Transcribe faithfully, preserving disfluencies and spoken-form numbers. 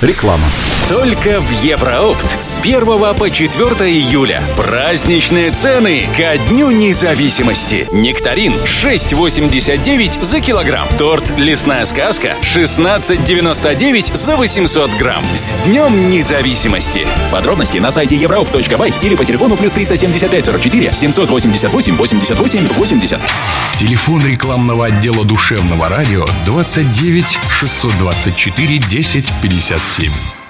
Реклама. Только в Еврооптом с первого по четвёртое июля праздничные цены ко Дню независимости. Нектарин шесть восемьдесят девять за килограмм. Торт «Лесная сказка» шестнадцать девяносто девять за восемьсот грамм. С Днем независимости. Подробности на сайте еврооп точка бай или по телефону плюс триста семьдесят пять сорок четыре семьсот восемьдесят восемь восемьдесят восемь восемьдесят. Телефон рекламного отдела душевного радио двадцать девять шестьсот двадцать четыре десять пятьдесят семь.